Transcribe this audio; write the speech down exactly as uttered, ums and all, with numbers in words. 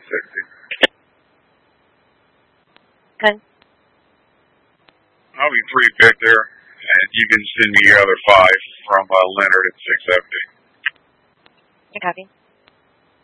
sixty. Okay. I'll be pretty good there. And you can send me your other five from uh, Leonard at six fifty. I copy.